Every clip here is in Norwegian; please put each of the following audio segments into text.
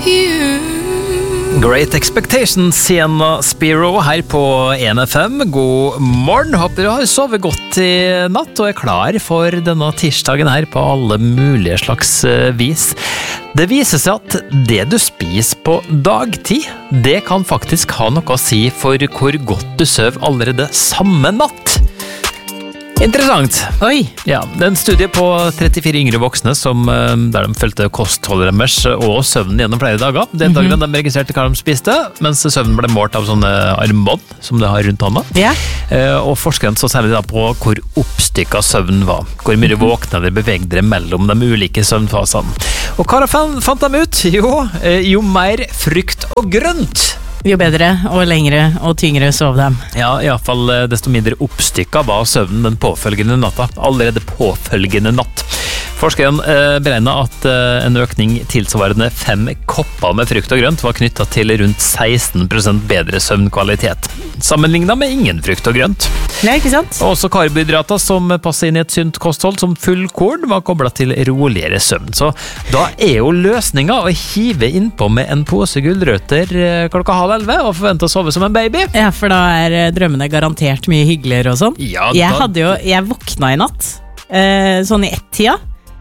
Great Expectations, Sienna Spiro her på 1FM. God morgen, håper du har sovet godt i natt og klar for denne tirsdagen her på alle mulige slags vis. Det viser seg at det du spiser på dagtid, det kan faktisk ha noe å si for hvor godt du sover allerede samme natt. Interessant. Oi. Ja, det er en studie på 34 yngre voksne der de følte kostholdet deres og søvnen gjennom flere dager. Deltakerne de registrerte hva de spiste, mens søvnen ble målt av sånne armbånd som det har rundt hånda. Ja. Og forskerne så særlig da på hvor oppstykket søvn var. Hvor mye våkne dere bevegde dere mellom de ulike søvnfasene. Og hva fant de ut? Jo mer frukt og grønt. Jo bedre og lengre og tyngre sov dem. Ja, i hvert fall desto mindre oppstykket var søvnen den påfølgende natta. Allerede påfølgende natt. Forskeren beregnet at en økning tilsvarende 5 kopper med frukt og grønt var knyttet til rundt 16% bedre søvnkvalitet. Sammenlignet med ingen frukt og grønt. Ja, ikke sant? Og også karbohydrater som passer inn i et sunt kosthold som fullkorn var koblet til roligere søvn. Så da er jo løsningen å hive innpå med en pose gulrøtter klokka 10:30 og forvente å sove som en baby. Ja, for da er drømmene garantert mye hyggeligere og sånn. Ja, Jeg våkna i natt, sånn i 1-tida.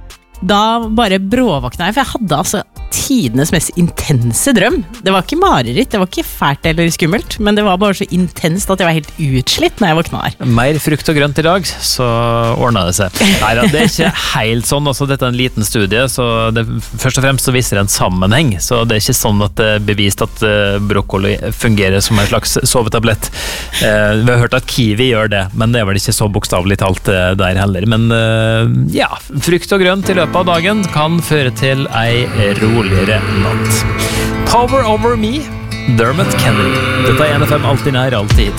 Da bare bråvåkna jeg, for jeg hadde altså tidenes mest intense drøm. Det var ikke mareritt, det var ikke fælt eller skummelt, men det var bare så intenst at jeg var helt utslitt når jeg våkna her. Mer frukt og grønt i dag, så ordnet det seg. Neida, det er ikke helt sånn, altså dette er en liten studie, så først og fremst så viser det en sammenheng, så det er ikke sånn at det er bevist at brokkoli fungerer som en slags sovetablett. Vi har hørt at kiwi gjør det, men det er vel ikke så bokstavelig talt der heller. Men ja, frukt og grønt i løpet av dagen kan føre til ei roligere natt. Power Over Me, Dermot Kennedy. Dette er 1FM alltid nær, alltid.